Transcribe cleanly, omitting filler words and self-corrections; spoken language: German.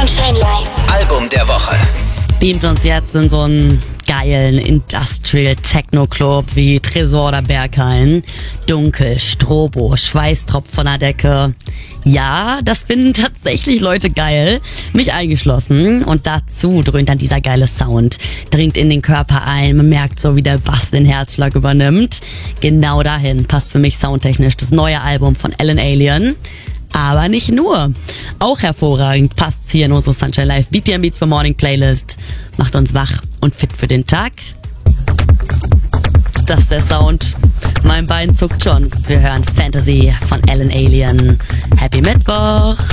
Sunshine Live. Album der Woche. Beamt uns jetzt in so einen geilen Industrial Techno Club wie Tresor oder Berghain. Dunkel, Strobo, Schweißtropf von der Decke. Ja, das finden tatsächlich Leute geil, mich eingeschlossen. Und dazu dröhnt dann dieser geile Sound, dringt in den Körper ein, man merkt so, wie der Bass den Herzschlag übernimmt. Genau dahin passt für mich soundtechnisch das neue Album von Alan Alien. Aber nicht nur. Auch hervorragend passt's hier in unsere Sunshine Live BPM Beats for Morning Playlist. Macht uns wach und fit für den Tag. Das ist der Sound. Mein Bein zuckt schon. Wir hören Fantasy von Alan Alien. Happy Mittwoch!